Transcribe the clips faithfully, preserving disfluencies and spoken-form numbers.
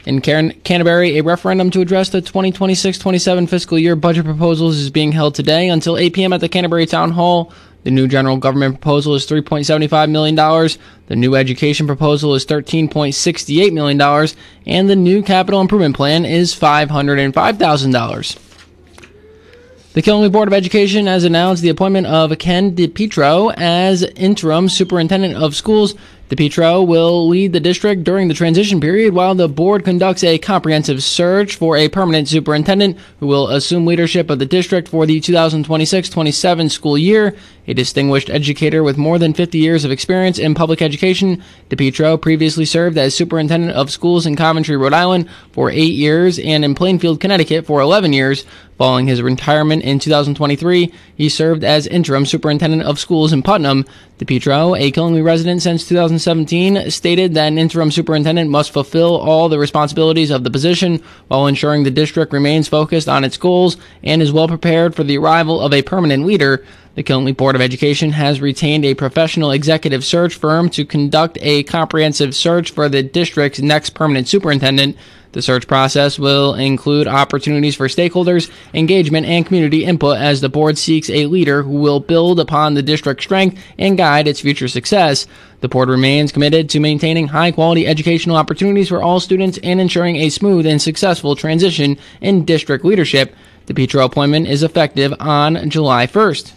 In Can- Canterbury, a referendum to address the twenty twenty-six twenty-seven fiscal year budget proposals is being held today until eight p.m. at the Canterbury Town Hall. The new general government proposal is three point seven five million dollars. The new education proposal is thirteen point six eight million dollars. And the new capital improvement plan is five hundred five thousand dollars. The Killingley Board of Education has announced the appointment of Ken DePietro as interim superintendent of schools. DePietro will lead the district during the transition period while the board conducts a comprehensive search for a permanent superintendent who will assume leadership of the district for the two thousand twenty-six twenty-seven school year. A distinguished educator with more than fifty years of experience in public education, DePietro previously served as superintendent of schools in Coventry, Rhode Island for eight years and in Plainfield, Connecticut for eleven years. Following his retirement in two thousand twenty-three, he served as interim superintendent of schools in Putnam. DePietro, a Killingley resident since two thousand seventeen, stated that an interim superintendent must fulfill all the responsibilities of the position while ensuring the district remains focused on its goals and is well prepared for the arrival of a permanent leader. The Killingley Board of Education has retained a professional executive search firm to conduct a comprehensive search for the district's next permanent superintendent. The search process will include opportunities for stakeholders, engagement, and community input as the board seeks a leader who will build upon the district's strength and guide its future success. The board remains committed to maintaining high-quality educational opportunities for all students and ensuring a smooth and successful transition in district leadership. The DePietro appointment is effective on July first.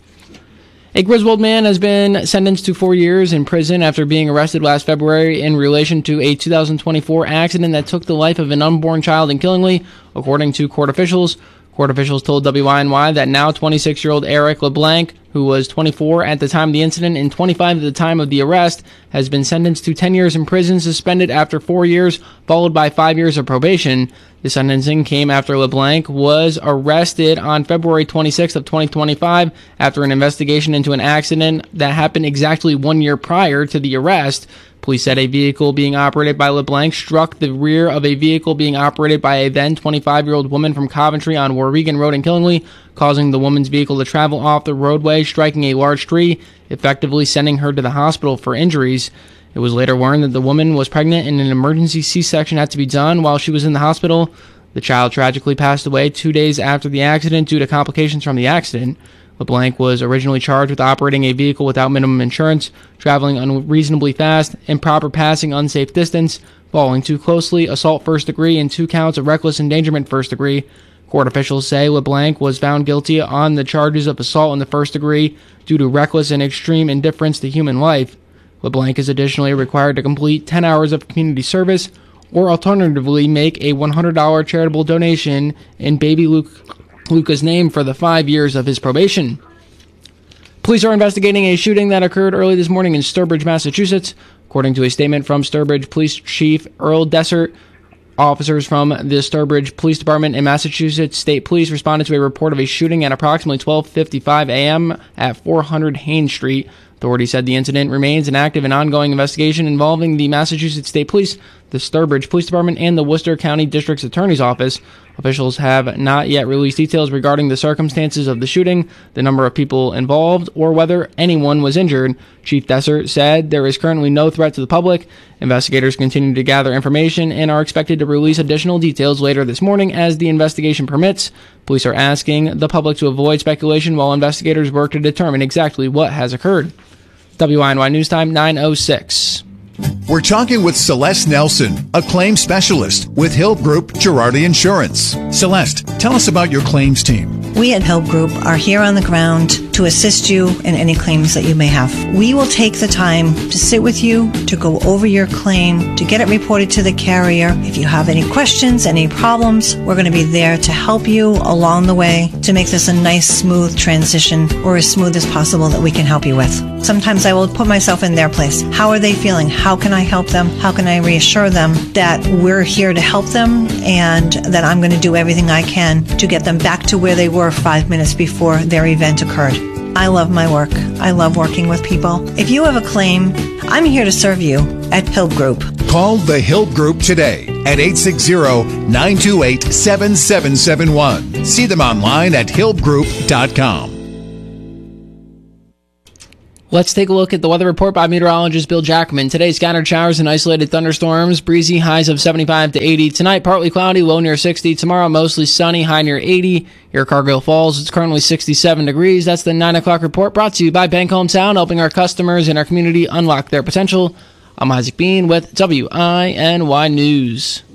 A Griswold man has been sentenced to four years in prison after being arrested last February in relation to a two thousand twenty-four accident that took the life of an unborn child in Killingley, according to court officials. Court officials told W I N Y that now twenty-six-year-old Eric LeBlanc, who was twenty-four at the time of the incident and twenty-five at the time of the arrest, has been sentenced to ten years in prison, suspended after four years, followed by five years of probation. The sentencing came after LeBlanc was arrested on February twenty-sixth of twenty twenty-five after an investigation into an accident that happened exactly one year prior to the arrest. Police said a vehicle being operated by LeBlanc struck the rear of a vehicle being operated by a then twenty-five-year-old woman from Coventry on Warregan Road in Killingley, causing the woman's vehicle to travel off the roadway, striking a large tree, effectively sending her to the hospital for injuries. It was later learned that the woman was pregnant and an emergency C-section had to be done while she was in the hospital. The child tragically passed away two days after the accident due to complications from the accident. LeBlanc was originally charged with operating a vehicle without minimum insurance, traveling unreasonably fast, improper passing unsafe distance, following too closely, assault first degree, and two counts of reckless endangerment first degree. Court officials say LeBlanc was found guilty on the charges of assault in the first degree due to reckless and extreme indifference to human life. LeBlanc is additionally required to complete ten hours of community service or alternatively make a one hundred dollars charitable donation in baby Luke Luca's name for the five years of his probation. Police are investigating a shooting that occurred early this morning in Sturbridge, Massachusetts. According to a statement from Sturbridge Police Chief Earl Dessert, officers from the Sturbridge Police Department and Massachusetts State Police responded to a report of a shooting at approximately twelve fifty-five a.m. at four hundred Haines Street. Authorities said the incident remains an active and ongoing investigation involving the Massachusetts State Police, the Sturbridge Police Department, and the Worcester County District's Attorney's Office. Officials have not yet released details regarding the circumstances of the shooting, the number of people involved, or whether anyone was injured. Chief Dessert said there is currently no threat to the public. Investigators continue to gather information and are expected to release additional details later this morning as the investigation permits. Police are asking the public to avoid speculation while investigators work to determine exactly what has occurred. W I N Y News Time, nine oh six. We're talking with Celeste Nelson, a claims specialist with Hill Group Girardi Insurance. Celeste, tell us about your claims team. We at Hill Group are here on the ground to assist you in any claims that you may have. We will take the time to sit with you, to go over your claim, to get it reported to the carrier. If you have any questions, any problems, we're going to be there to help you along the way to make this a nice, smooth transition, or as smooth as possible that we can help you with. Sometimes I will put myself in their place. How are they feeling? How can I help them? How can I reassure them that we're here to help them and that I'm going to do everything I can to get them back to where they were five minutes before their event occurred? I love my work. I love working with people. If you have a claim, I'm here to serve you at Hill Group. Call the Hill Group today at eight six zero, nine two eight, seven seven seven one. See them online at hill group dot com. Let's take a look at the weather report by meteorologist Bill Jackman. Today, scattered showers and isolated thunderstorms. Breezy, highs of seventy-five to eighty. Tonight, partly cloudy, low near sixty. Tomorrow, mostly sunny, high near eighty. Here at Cargill Falls, it's currently sixty-seven degrees. That's the nine o'clock report brought to you by Bank Hometown, helping our customers in our community unlock their potential. I'm Isaac Bean with W I N Y News.